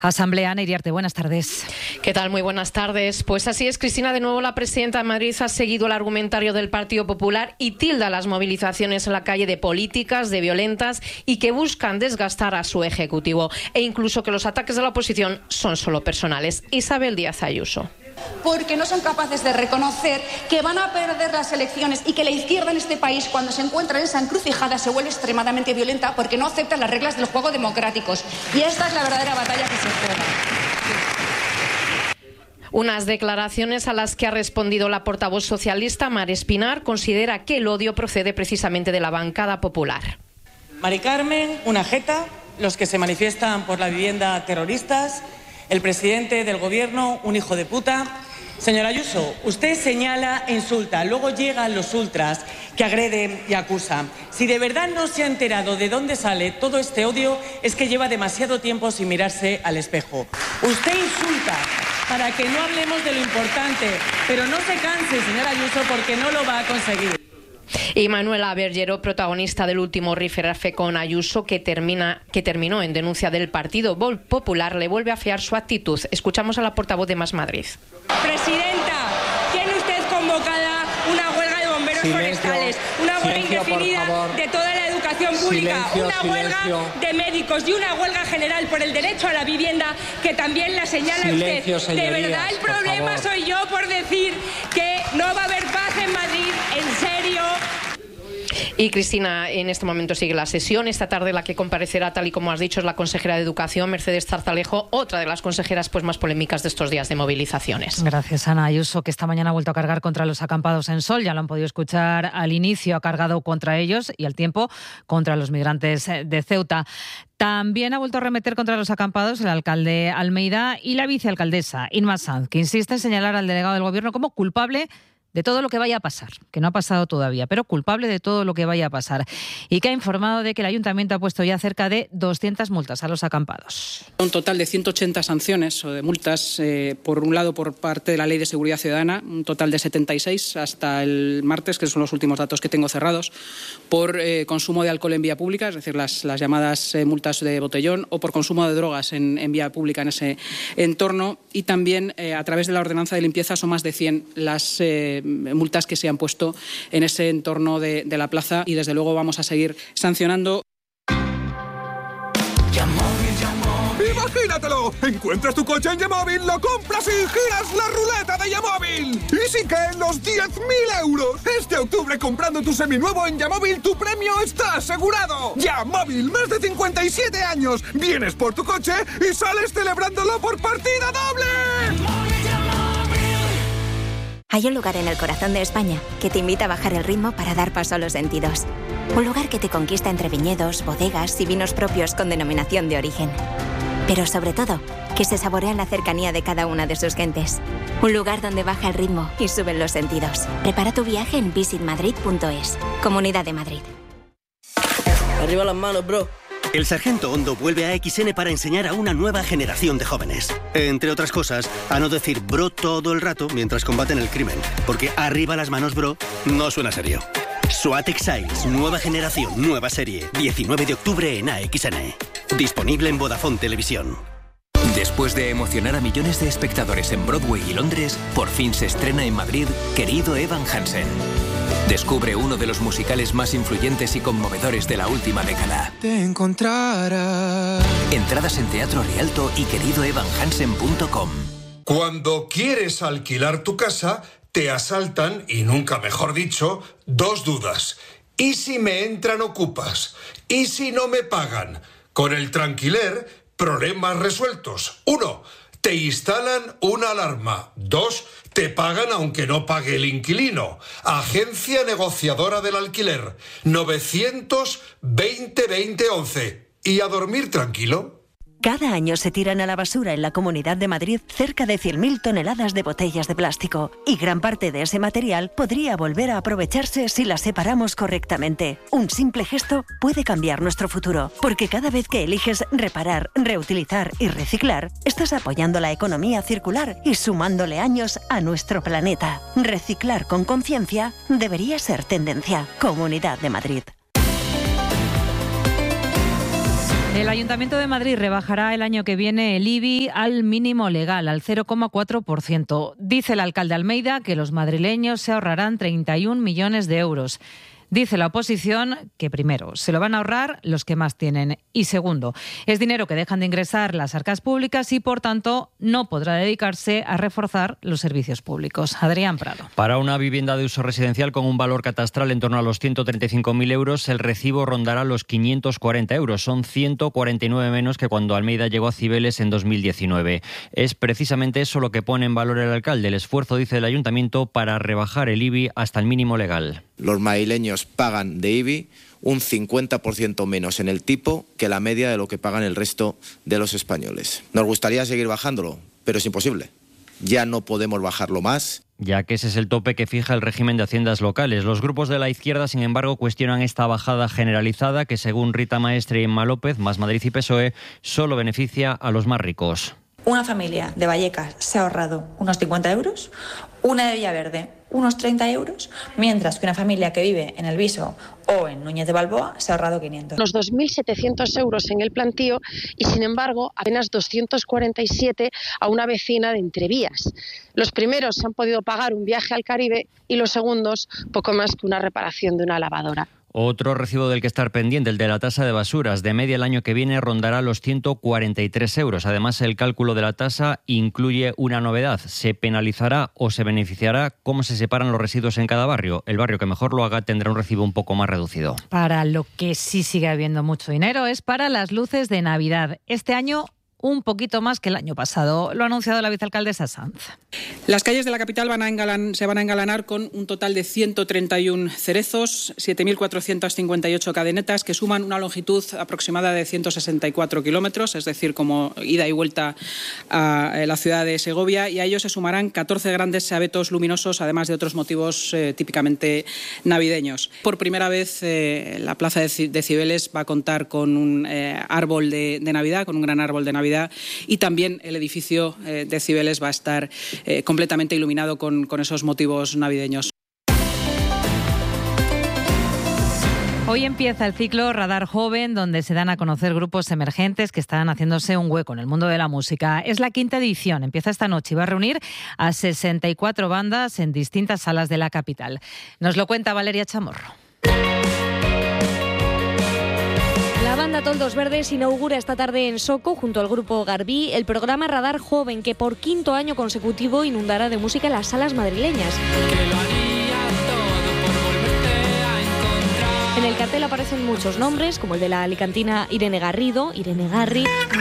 Asamblea, Ana Iriarte, buenas tardes. ¿Qué tal? Muy buenas tardes. Pues así es, Cristina. De nuevo, la presidenta de Madrid ha seguido el argumentario del Partido Popular y tilda las movilizaciones en la calle de políticas, de violentas y que buscan desgastar a su Ejecutivo. E incluso que los ataques de la oposición son solo personales. Isabel Díaz Ayuso. Porque no son capaces de reconocer que van a perder las elecciones y que la izquierda en este país, cuando se encuentra en esa encrucijada, se vuelve extremadamente violenta porque no acepta las reglas del juego democráticos. Y esta es la verdadera batalla que se juega. Unas declaraciones a las que ha respondido la portavoz socialista, Mar Espinar, considera que el odio procede precisamente de la bancada popular. Mari Carmen, una jeta, los que se manifiestan por la vivienda terroristas, el presidente del gobierno, un hijo de puta. Señora Ayuso, usted señala e insulta, luego llegan los ultras que agreden y acusan. Si de verdad no se ha enterado de dónde sale todo este odio, es que lleva demasiado tiempo sin mirarse al espejo. Usted insulta para que no hablemos de lo importante, pero no se canse, señora Ayuso, porque no lo va a conseguir. Y Manuela Bergero, protagonista del último rifirrafe con Ayuso, que terminó en denuncia del Partido Popular, le vuelve a afear su actitud. Escuchamos a la portavoz de Más Madrid. Presidenta, ¿tiene usted convocada una huelga de bomberos forestales? Una huelga indefinida de toda la educación pública, una huelga de médicos y una huelga general por el derecho a la vivienda, que también la señala usted. De verdad, el problema soy yo por decir que no va a haber paz en Madrid, en serio. Y Cristina, en este momento sigue la sesión. Esta tarde la que comparecerá, tal y como has dicho, es la consejera de Educación, Mercedes Zarzalejo, otra de las consejeras pues más polémicas de estos días de movilizaciones. Gracias, Ana. Ayuso, que esta mañana ha vuelto a cargar contra los acampados en Sol, ya lo han podido escuchar al inicio, ha cargado contra ellos y al tiempo contra los migrantes de Ceuta. También ha vuelto a arremeter contra los acampados el alcalde Almeida y la vicealcaldesa Inma Sanz, que insiste en señalar al delegado del Gobierno como culpable de todo lo que vaya a pasar, que no ha pasado todavía, pero culpable de todo lo que vaya a pasar, y que ha informado de que el Ayuntamiento ha puesto ya cerca de 200 multas a los acampados. Un total de 180 sanciones o de multas, por un lado por parte de la Ley de Seguridad Ciudadana, un total de 76 hasta el martes, que son los últimos datos que tengo cerrados, por consumo de alcohol en vía pública, es decir, las llamadas multas de botellón, o por consumo de drogas en vía pública en ese entorno, y también a través de la ordenanza de limpieza son más de 100 las multas que se han puesto en ese entorno de la plaza, y desde luego vamos a seguir sancionando. ¡Imagínatelo! Encuentras tu coche en Yamóvil, lo compras y giras la ruleta de Yamóvil. ¡Y sí que en los 10.000 euros! Este octubre, comprando tu seminuevo en Yamóvil, tu premio está asegurado. Yamóvil, más de 57 años. Vienes por tu coche y sales celebrándolo por partida doble. Hay un lugar en el corazón de España que te invita a bajar el ritmo para dar paso a los sentidos. Un lugar que te conquista entre viñedos, bodegas y vinos propios con denominación de origen. Pero sobre todo, que se saborea en la cercanía de cada una de sus gentes. Un lugar donde baja el ritmo y suben los sentidos. Prepara tu viaje en visitmadrid.es. Comunidad de Madrid. Arriba las manos, bro. El Sargento Hondo vuelve a XN para enseñar a una nueva generación de jóvenes. Entre otras cosas, a no decir bro todo el rato mientras combaten el crimen. Porque arriba las manos, bro, no suena serio. SWAT Exiles, nueva generación, nueva serie. 19 de octubre en AXN. Disponible en Vodafone Televisión. Después de emocionar a millones de espectadores en Broadway y Londres, por fin se estrena en Madrid Querido Evan Hansen. Descubre uno de los musicales más influyentes y conmovedores de la última década. Te encontrará. Entradas en Teatro Rialto y queridoevanhansen.com. Cuando quieres alquilar tu casa, te asaltan, y nunca mejor dicho, dos dudas. ¿Y si me entran ocupas? ¿Y si no me pagan? Con el Tranquiler, problemas resueltos. 1. Te instalan una alarma. 2. Te pagan aunque no pague el inquilino. Agencia negociadora del alquiler. 900-20-20-11. ¿Y a dormir tranquilo? Cada año se tiran a la basura en la Comunidad de Madrid cerca de 100.000 toneladas de botellas de plástico, y gran parte de ese material podría volver a aprovecharse si las separamos correctamente. Un simple gesto puede cambiar nuestro futuro, porque cada vez que eliges reparar, reutilizar y reciclar, estás apoyando la economía circular y sumándole años a nuestro planeta. Reciclar con conciencia debería ser tendencia. Comunidad de Madrid. El Ayuntamiento de Madrid rebajará el año que viene el IBI al mínimo legal, al 0,4%. Dice el alcalde Almeida que los madrileños se ahorrarán 31 millones de euros. Dice la oposición que, primero, se lo van a ahorrar los que más tienen y, segundo, es dinero que dejan de ingresar las arcas públicas y, por tanto, no podrá dedicarse a reforzar los servicios públicos. Adrián Prado. Para una vivienda de uso residencial con un valor catastral en torno a los 135.000 euros, el recibo rondará los 540 euros. Son 149 menos que cuando Almeida llegó a Cibeles en 2019. Es precisamente eso lo que pone en valor el alcalde, el esfuerzo, dice el ayuntamiento, para rebajar el IBI hasta el mínimo legal. Los madrileños pagan de IBI un 50% menos en el tipo que la media de lo que pagan el resto de los españoles. Nos gustaría seguir bajándolo, pero es imposible. Ya no podemos bajarlo más. Ya que ese es el tope que fija el régimen de haciendas locales. Los grupos de la izquierda, sin embargo, cuestionan esta bajada generalizada que, según Rita Maestre y Emma López, Más Madrid y PSOE, solo beneficia a los más ricos. Una familia de Vallecas se ha ahorrado unos 50 euros, una de Villaverde unos 30 euros, mientras que una familia que vive en El Viso o en Núñez de Balboa se ha ahorrado 500. Los 2.700 euros en el plantío y, sin embargo, apenas 247 a una vecina de Entrevías. Los primeros han podido pagar un viaje al Caribe y los segundos poco más que una reparación de una lavadora. Otro recibo del que estar pendiente, el de la tasa de basuras. De media el año que viene rondará los 143 euros. Además, el cálculo de la tasa incluye una novedad. Se penalizará o se beneficiará cómo se separan los residuos en cada barrio. El barrio que mejor lo haga tendrá un recibo un poco más reducido. Para lo que sí sigue habiendo mucho dinero es para las luces de Navidad. Este año un poquito más que el año pasado. Lo ha anunciado la vicealcaldesa Sanz. Las calles de la capital se van a engalanar con un total de 131 cerezos, 7.458 cadenetas que suman una longitud aproximada de 164 kilómetros, es decir, como ida y vuelta a la ciudad de Segovia, y a ellos se sumarán 14 grandes abetos luminosos, además de otros motivos típicamente navideños. Por primera vez la plaza de Cibeles va a contar con un árbol de Navidad, con un gran árbol de Navidad, y también el edificio de Cibeles va a estar completamente iluminado con esos motivos navideños. Hoy empieza el ciclo Radar Joven, donde se dan a conocer grupos emergentes que están haciéndose un hueco en el mundo de la música. Es la 5ª edición, empieza esta noche y va a reunir a 64 bandas en distintas salas de la capital. Nos lo cuenta Valeria Chamorro. La banda Toldos Verdes inaugura esta tarde en Soco, junto al grupo Garbí, el programa Radar Joven, que por 5º año consecutivo inundará de música las salas madrileñas. En el cartel aparecen muchos nombres, como el de la alicantina Irene Garrido, Irene Garri.